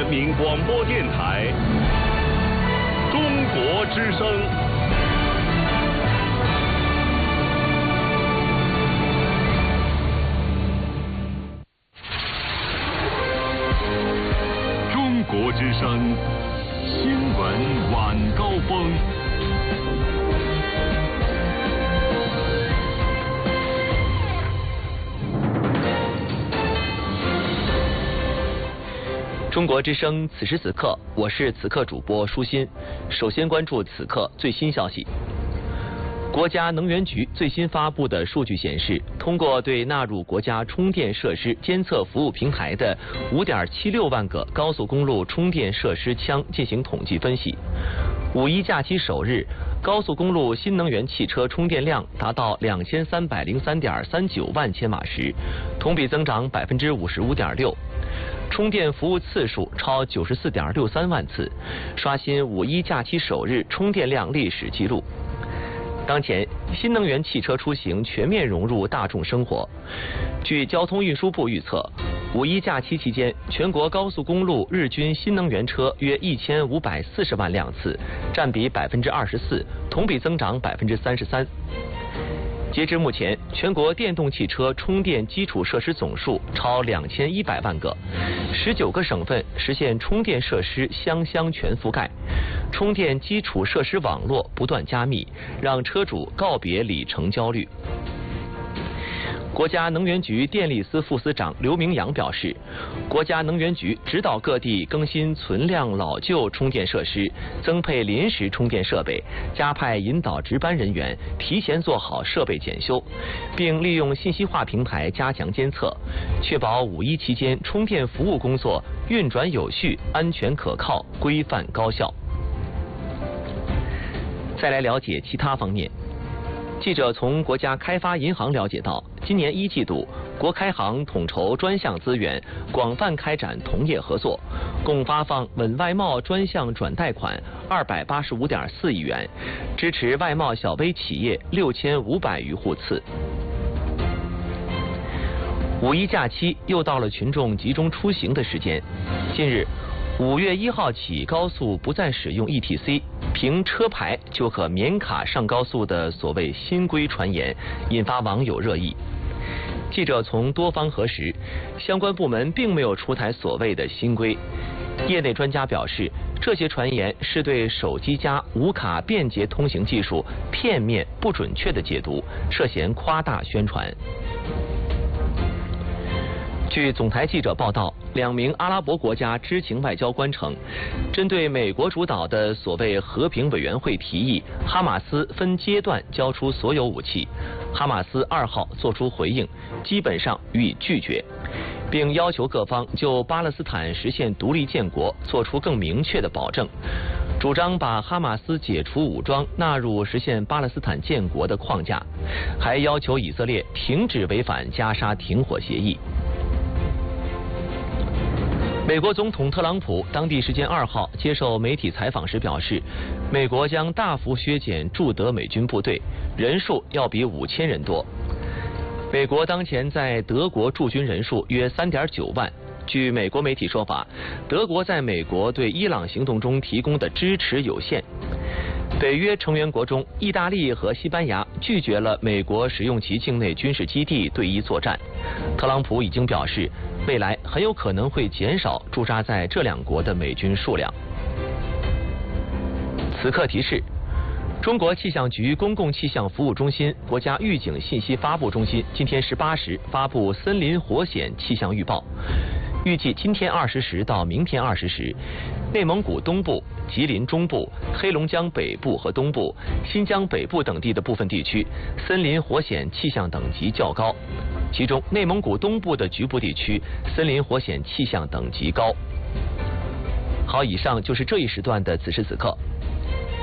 人民广播电台中国之声。中国之声新闻晚高峰。 中国之声此时此刻，我是此刻主播舒心。首先关注此刻最新消息。国家能源局最新发布的数据显示，通过对纳入国家充电设施监测服务平台的5.76万个高速公路充电设施腔进行统计分析，5·1假期首日，高速公路新能源汽车充电量达到2303.39万千瓦时，同比增长55.6%。充电服务次数超94.63万次，刷新5·1假期首日充电量历史纪录。当前，新能源汽车出行全面融入大众生活。据交通运输部预测，5·1假期期间，全国高速公路日均新能源车约1540万辆次，占比24%，同比增长33%。截至目前，全国电动汽车充电基础设施总数超2100万个，19个省份实现充电设施乡全覆盖，充电基础设施网络不断加密，让车主告别里程焦虑。国家能源局电力司副司长刘明阳表示，国家能源局指导各地更新存量老旧充电设施，增配临时充电设备，加派引导值班人员提前做好设备检修，并利用信息化平台加强监测，确保5·1期间充电服务工作运转有序、安全可靠、规范高效。再来了解其他方面。记者从国家开发银行了解到，今年1季度，国开行统筹专项资源，广泛开展同业合作，共发放稳外贸专项转贷款285.4亿元，支持外贸小微企业6500余户次。5·1假期又到了群众集中出行的时间。近日，5月1号起，高速不再使用 ETC， 凭车牌就可免卡上高速的所谓新规传言，引发网友热议。记者从多方核实，相关部门并没有出台所谓的新规。业内专家表示，这些传言是对手机加无卡便捷通行技术片面不准确的解读，涉嫌夸大宣传。据总台记者报道，2名阿拉伯国家知情外交官称，针对美国主导的所谓和平委员会提议，哈马斯分阶段交出所有武器。哈马斯2号作出回应，基本上予以拒绝，并要求各方就巴勒斯坦实现独立建国做出更明确的保证，主张把哈马斯解除武装纳入实现巴勒斯坦建国的框架，还要求以色列停止违反加沙停火协议。美国总统特朗普当地时间2号接受媒体采访时表示，美国将大幅削减驻德美军部队，人数要比5000人多。美国当前在德国驻军人数约3.9万。据美国媒体说法，德国在美国对伊朗行动中提供的支持有限。北约成员国中，意大利和西班牙拒绝了美国使用其境内军事基地对伊作战。特朗普已经表示，未来很有可能会减少驻扎在这2国的美军数量。此刻提示：中国气象局公共气象服务中心、国家预警信息发布中心今天18时发布森林火险气象预报，预计今天20时到明天20时，内蒙古东部、吉林中部、黑龙江北部和东部、新疆北部等地的部分地区森林火险气象等级较高，其中内蒙古东部的局部地区森林火险气象等级高。好，以上就是这一时段的此时此刻。